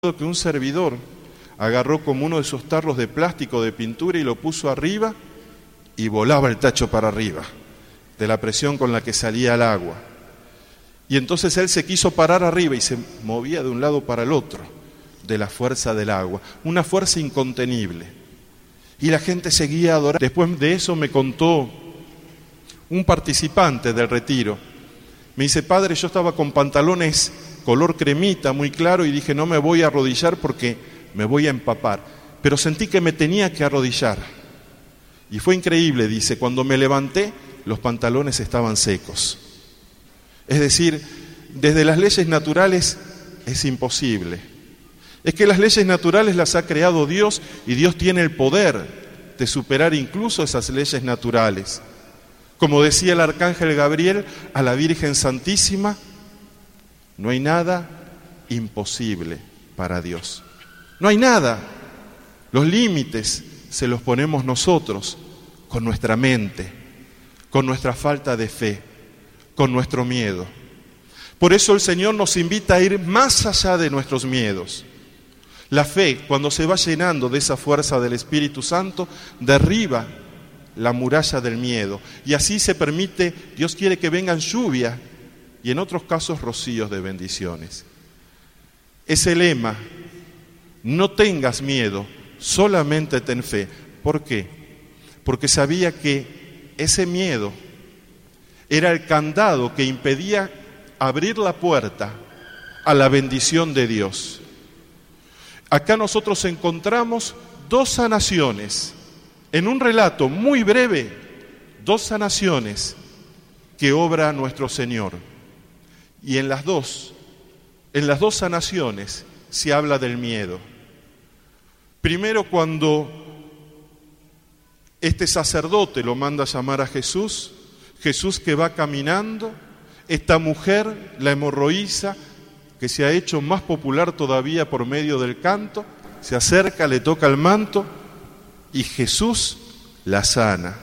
que un servidor agarró como uno de esos tarros de plástico de pintura y lo puso arriba y volaba el tacho para arriba de la presión con la que salía el agua. Y entonces él se quiso parar arriba y se movía de un lado para el otro de la fuerza del agua, una fuerza incontenible. Y la gente seguía adorando. Después de eso me contó un participante del retiro. Me dice: padre, yo estaba con pantalones color cremita, muy claro, y dije, no me voy a arrodillar porque me voy a empapar. Pero sentí que me tenía que arrodillar. Y fue increíble, dice, cuando me levanté, los pantalones estaban secos. Es decir, desde las leyes naturales es imposible. Es que las leyes naturales las ha creado Dios y Dios tiene el poder de superar incluso esas leyes naturales. Como decía el arcángel Gabriel a la Virgen Santísima, no hay nada imposible para Dios. No hay nada. Los límites se los ponemos nosotros con nuestra mente, con nuestra falta de fe, con nuestro miedo. Por eso el Señor nos invita a ir más allá de nuestros miedos. La fe, cuando se va llenando de esa fuerza del Espíritu Santo, derriba la muralla del miedo. Y así se permite, Dios quiere que vengan lluvia y en otros casos rocíos de bendiciones. Ese lema, no tengas miedo, solamente ten fe. ¿Por qué? Porque sabía que ese miedo era el candado que impedía abrir la puerta a la bendición de Dios. Acá nosotros encontramos dos sanaciones, en un relato muy breve, dos sanaciones que obra nuestro Señor. Y en las dos sanaciones se habla del miedo. Primero, cuando este sacerdote lo manda a llamar a Jesús, Jesús que va caminando, esta mujer, la hemorroísa, que se ha hecho más popular todavía por medio del canto, se acerca, le toca el manto y Jesús la sana.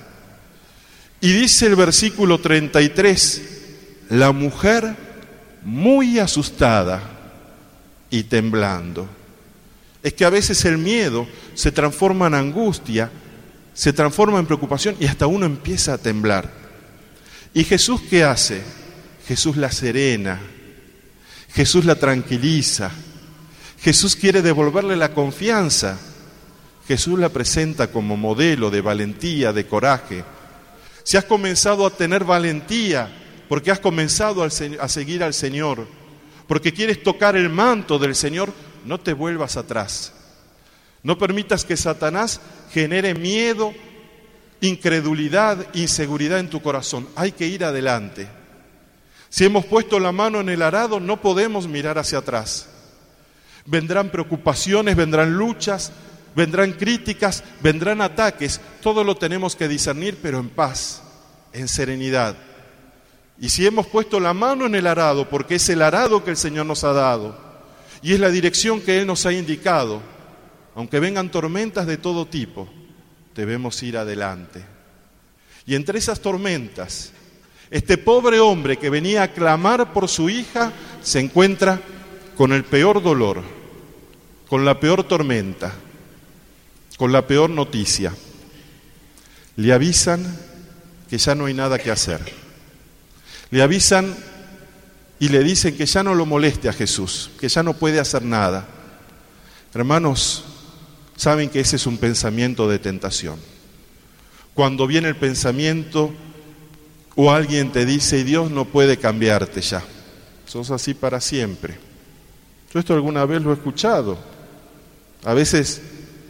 Y dice el versículo 33, la mujer muy asustada y temblando. Es que a veces el miedo se transforma en angustia, se transforma en preocupación y hasta uno empieza a temblar. ¿Y Jesús qué hace? Jesús la serena, Jesús la tranquiliza, Jesús quiere devolverle la confianza, Jesús la presenta como modelo de valentía, de coraje. Si has comenzado a tener valentía, porque has comenzado a seguir al Señor, porque quieres tocar el manto del Señor, no te vuelvas atrás. No permitas que Satanás genere miedo, incredulidad, inseguridad en tu corazón. Hay que ir adelante. Si hemos puesto la mano en el arado, no podemos mirar hacia atrás. Vendrán preocupaciones, vendrán luchas, vendrán críticas, vendrán ataques. Todo lo tenemos que discernir, pero en paz, en serenidad. Y si hemos puesto la mano en el arado, porque es el arado que el Señor nos ha dado, y es la dirección que Él nos ha indicado, aunque vengan tormentas de todo tipo, debemos ir adelante. Y entre esas tormentas, este pobre hombre que venía a clamar por su hija, se encuentra con el peor dolor, con la peor tormenta, con la peor noticia. Le avisan que ya no hay nada que hacer. Le avisan y le dicen que ya no lo moleste a Jesús, que ya no puede hacer nada. Hermanos, saben que ese es un pensamiento de tentación. Cuando viene el pensamiento o alguien te dice, Dios no puede cambiarte ya, sos así para siempre. Yo esto alguna vez lo he escuchado. A veces,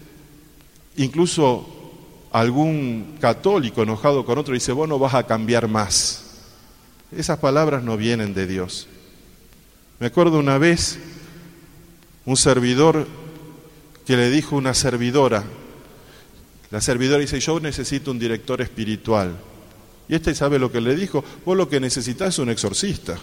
incluso algún católico enojado con otro dice, vos no vas a cambiar más. Esas palabras no vienen de Dios. Me acuerdo una vez, un servidor que le dijo a una servidora, la servidora dice, yo necesito un director espiritual. Y este sabe lo que le dijo, vos lo que necesitas es un exorcista.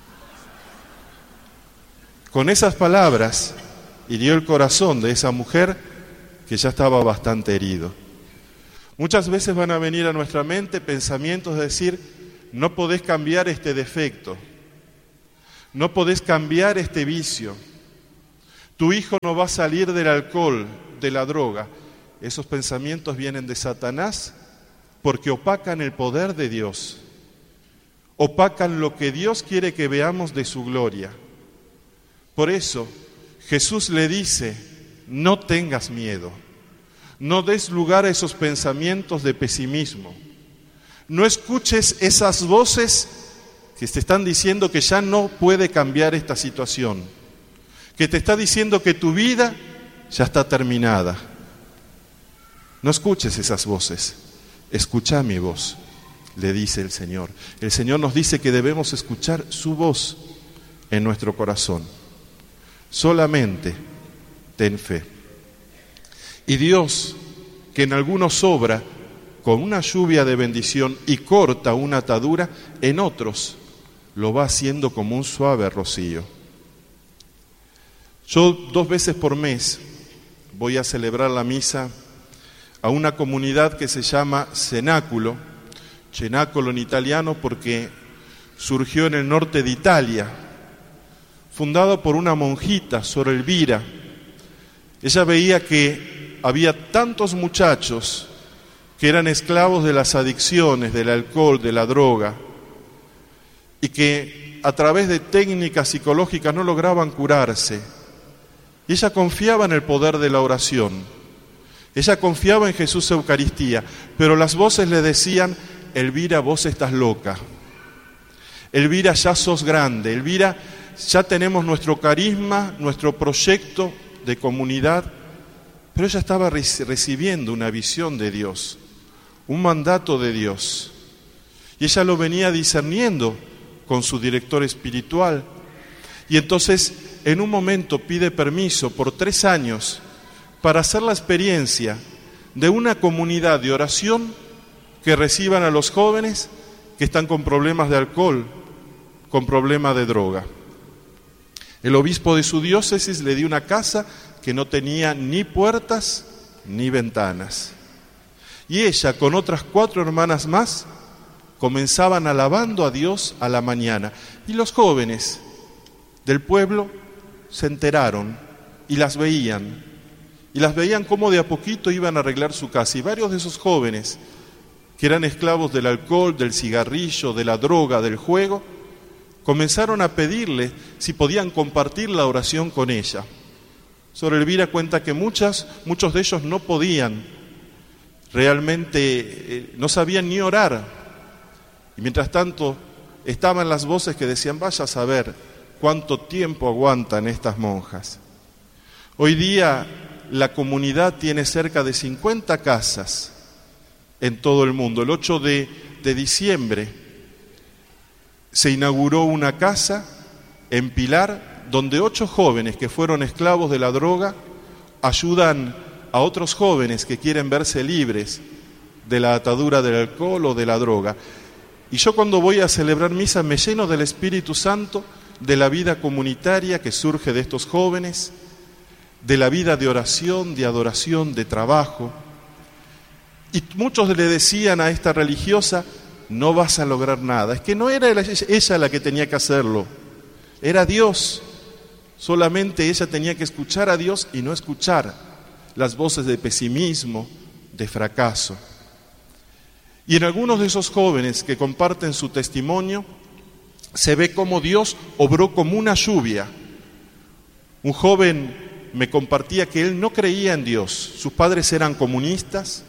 Con esas palabras hirió el corazón de esa mujer que ya estaba bastante herido. Muchas veces van a venir a nuestra mente pensamientos de decir, no podés cambiar este defecto, no podés cambiar este vicio, Tu hijo no va a salir del alcohol, de la droga. Esos pensamientos vienen de Satanás porque opacan el poder de Dios, opacan lo que Dios quiere que veamos de su gloria. Por eso Jesús le dice: no tengas miedo, no des lugar a esos pensamientos de pesimismo, no escuches esas voces que te están diciendo que ya no puede cambiar esta situación, que te está diciendo que tu vida ya está terminada. No escuches esas voces, escucha mi voz, le dice el Señor. El Señor nos dice que debemos escuchar su voz en nuestro corazón. Solamente ten fe. Y Dios, que en algunos obra con una lluvia de bendición y corta una atadura, en otros lo va haciendo como un suave rocío. Yo 2 veces por mes voy a celebrar la misa a una comunidad que se llama Cenáculo en italiano porque surgió en el norte de Italia, fundado por una monjita, Sor Elvira. Ella veía que había tantos muchachos que eran esclavos de las adicciones, del alcohol, de la droga, y que a través de técnicas psicológicas no lograban curarse. Y ella confiaba en el poder de la oración. Ella confiaba en Jesús Eucaristía, pero las voces le decían: Elvira, vos estás loca. Elvira, ya sos grande. Elvira, ya tenemos nuestro carisma, nuestro proyecto de comunidad. Pero ella estaba recibiendo una visión de Dios, un mandato de Dios. Y ella lo venía discerniendo con su director espiritual. Y entonces, en un momento pide permiso por 3 años para hacer la experiencia de una comunidad de oración que reciban a los jóvenes que están con problemas de alcohol, con problemas de droga. El obispo de su diócesis le dio una casa que no tenía ni puertas ni ventanas. Y ella, con otras 4 hermanas más, comenzaban alabando a Dios a la mañana. Y los jóvenes del pueblo se enteraron y las veían cómo de a poquito iban a arreglar su casa. Y varios de esos jóvenes, que eran esclavos del alcohol, del cigarrillo, de la droga, del juego, comenzaron a pedirle si podían compartir la oración con ella. Sor Elvira cuenta que muchos de ellos no podían, realmente no sabían ni orar. Y mientras tanto estaban las voces que decían: vaya a saber cuánto tiempo aguantan estas monjas. Hoy día la comunidad tiene cerca de 50 casas en todo el mundo. El 8 de diciembre se inauguró una casa en Pilar donde 8 jóvenes que fueron esclavos de la droga ayudan a otros jóvenes que quieren verse libres de la atadura del alcohol o de la droga. Y yo, cuando voy a celebrar misa, me lleno del Espíritu Santo, de la vida comunitaria que surge de estos jóvenes, de la vida de oración, de adoración, de trabajo. Y muchos le decían a esta religiosa: no vas a lograr nada. Es que no era ella la que tenía que hacerlo, era Dios. Solamente ella tenía que escuchar a Dios y no escuchar las voces de pesimismo, de fracaso. Y en algunos de esos jóvenes que comparten su testimonio, se ve cómo Dios obró como una lluvia. Un joven me compartía que él no creía en Dios. Sus padres eran comunistas.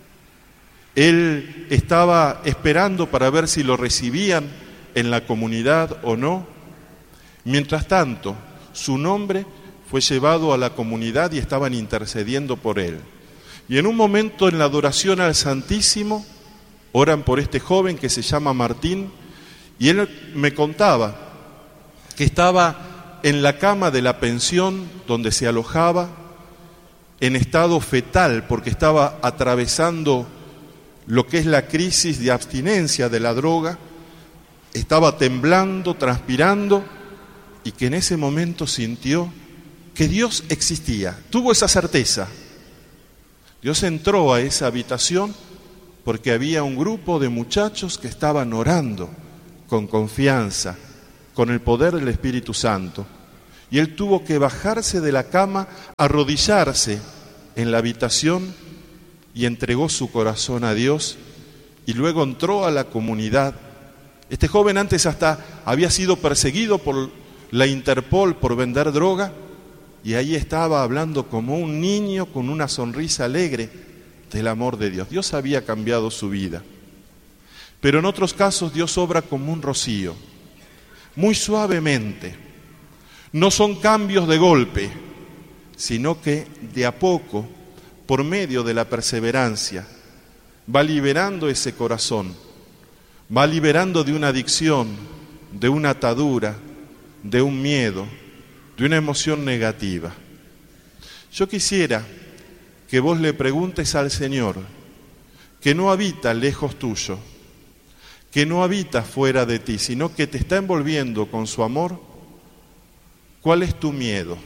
Él estaba esperando para ver si lo recibían en la comunidad o no. Mientras tanto, su nombre fue llevado a la comunidad y estaban intercediendo por él. Y en un momento, en la adoración al Santísimo, oran por este joven que se llama Martín, y él me contaba que estaba en la cama de la pensión donde se alojaba, en estado fetal, porque estaba atravesando lo que es la crisis de abstinencia de la droga, estaba temblando, transpirando, y que en ese momento sintió que Dios existía, tuvo esa certeza. Dios entró a esa habitación porque había un grupo de muchachos que estaban orando con confianza, con el poder del Espíritu Santo. y él tuvo que bajarse de la cama, arrodillarse en la habitación y entregó su corazón a Dios y luego entró a la comunidad. Este joven antes hasta había sido perseguido por la Interpol por vender droga y ahí estaba hablando como un niño con una sonrisa alegre del amor de Dios. Dios había cambiado su vida. Pero en otros casos Dios obra como un rocío, muy suavemente. No son cambios de golpe, sino que de a poco, por medio de la perseverancia, va liberando ese corazón, va liberando de una adicción, de una atadura, de un miedo, de una emoción negativa. Yo quisiera que vos le preguntes al Señor, que no habita lejos tuyo, que no habita fuera de ti, sino que te está envolviendo con su amor. ¿Cuál es tu miedo?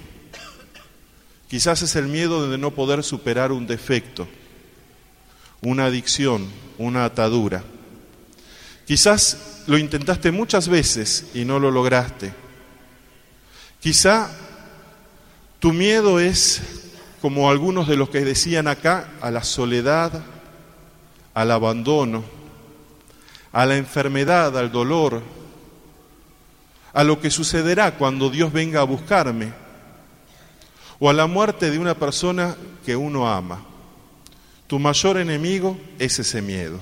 Quizás es el miedo de no poder superar un defecto, una adicción, una atadura. Quizás lo intentaste muchas veces y no lo lograste. Quizá tu miedo es, como algunos de los que decían acá, a la soledad, al abandono, a la enfermedad, al dolor, a lo que sucederá cuando Dios venga a buscarme, o a la muerte de una persona que uno ama. Tu mayor enemigo es ese miedo.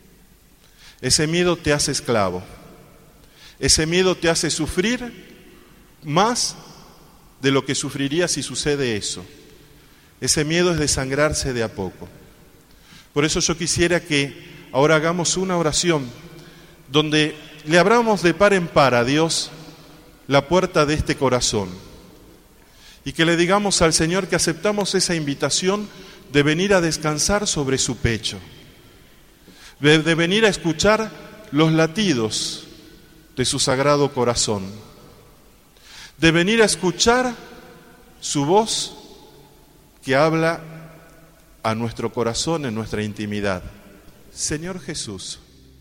Ese miedo te hace esclavo. Ese miedo te hace sufrir más de lo que sufriría si sucede eso. Ese miedo es desangrarse de a poco. Por eso yo quisiera que ahora hagamos una oración donde le abramos de par en par a Dios la puerta de este corazón y que le digamos al Señor que aceptamos esa invitación de venir a descansar sobre su pecho, de venir a escuchar los latidos de su sagrado corazón, de venir a escuchar su voz que habla a nuestro corazón en nuestra intimidad. Señor Jesús,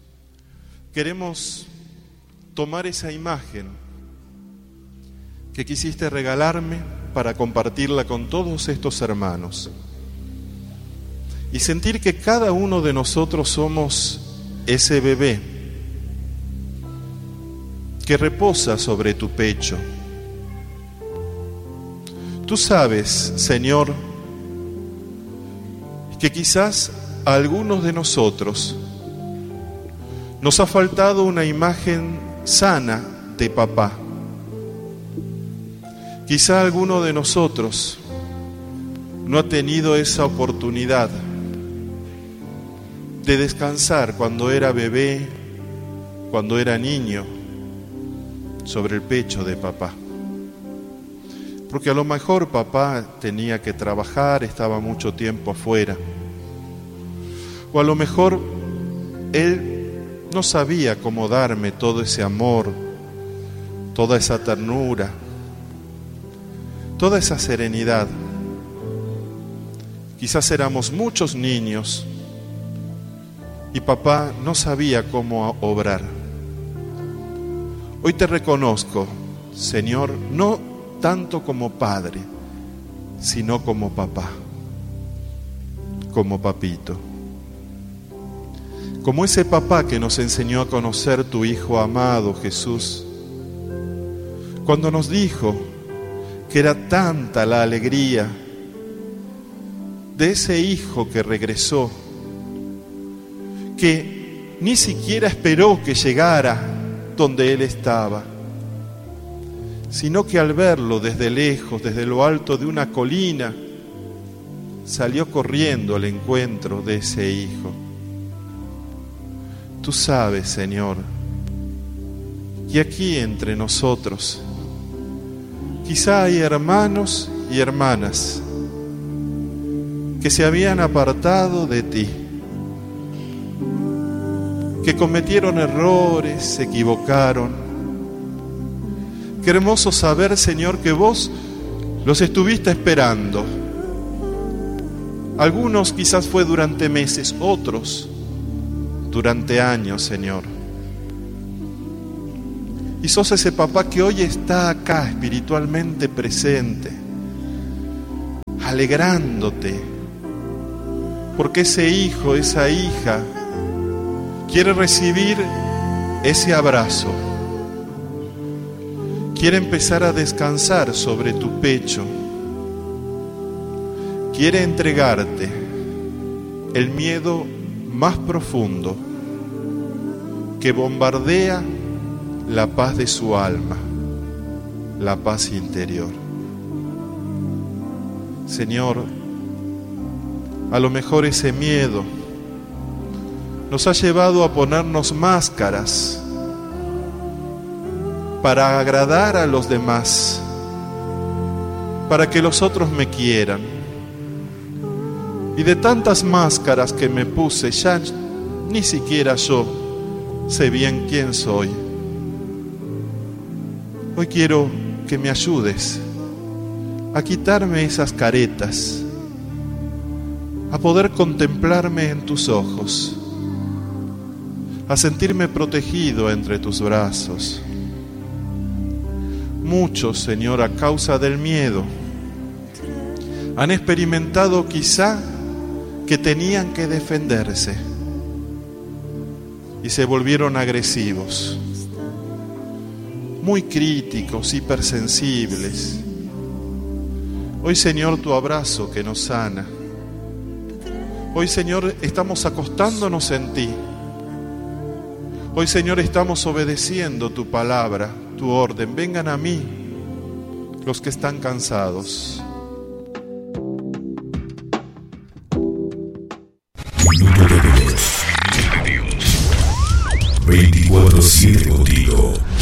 queremos tomar esa imagen que quisiste regalarme para compartirla con todos estos hermanos y sentir que cada uno de nosotros somos ese bebé que reposa sobre tu pecho. Tú sabes, Señor, que quizás a algunos de nosotros nos ha faltado una imagen sana de papá. Quizá alguno de nosotros no ha tenido esa oportunidad de descansar cuando era bebé, cuando era niño, sobre el pecho de papá. Porque a lo mejor papá tenía que trabajar, estaba mucho tiempo afuera. O a lo mejor él no sabía cómo darme todo ese amor, toda esa ternura, toda esa serenidad. Quizás éramos muchos niños y papá no sabía cómo obrar. Hoy te reconozco, Señor, no tanto como padre, sino como papá, como papito. Como ese papá que nos enseñó a conocer tu Hijo amado, Jesús, cuando nos dijo que era tanta la alegría de ese Hijo que regresó, que ni siquiera esperó que llegara donde Él estaba, sino que al verlo desde lejos, desde lo alto de una colina, salió corriendo al encuentro de ese Hijo. Tú sabes, Señor, que aquí entre nosotros quizá hay hermanos y hermanas que se habían apartado de ti, que cometieron errores, se equivocaron. Qué hermoso saber, Señor, que vos los estuviste esperando. Algunos quizás fue durante meses, otros durante años, Señor. Y sos ese papá que hoy está acá espiritualmente presente, alegrándote, porque ese hijo, esa hija, quiere recibir ese abrazo, quiere empezar a descansar sobre tu pecho, quiere entregarte el miedo más profundo que bombardea la paz de su alma, la paz interior. Señor, a lo mejor ese miedo nos ha llevado a ponernos máscaras para agradar a los demás, para que los otros me quieran. Y de tantas máscaras que me puse, ya ni siquiera yo sé bien quién soy. Hoy quiero que me ayudes a quitarme esas caretas, a poder contemplarme en tus ojos, a sentirme protegido entre tus brazos. Muchos, Señor, a causa del miedo, han experimentado quizá que tenían que defenderse y se volvieron agresivos, muy críticos, hipersensibles. Hoy, Señor, tu abrazo que nos sana. Hoy, Señor, estamos acostándonos en ti. Hoy, Señor, estamos obedeciendo tu palabra, tu orden. Vengan a mí los que están cansados. Minuto de Dios. 24/7 contigo.